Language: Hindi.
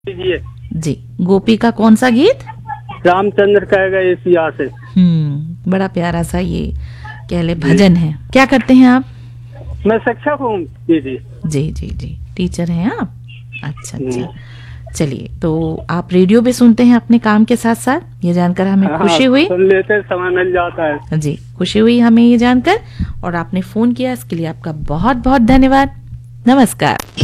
कीजिए। जी, गोपी का कौन सा गीत? रामचंद्र कहेगा एशिया से। बड़ा प्यारा सा ये कह ले भजन है। क्या करते हैं आप? मैं शिक्षक हूँ दीदी। जी जी जी, टीचर हैं आप? अच्छा अच्छा, चलिए, तो आप रेडियो भी सुनते हैं अपने काम के साथ साथ, ये जानकर हमें खुशी हुई। सुन लेते समय मिल जाता है। जी, खुशी हुई हमें ये जानकर, और आपने फोन किया इसके लिए आपका बहुत बहुत धन्यवाद। नमस्कार।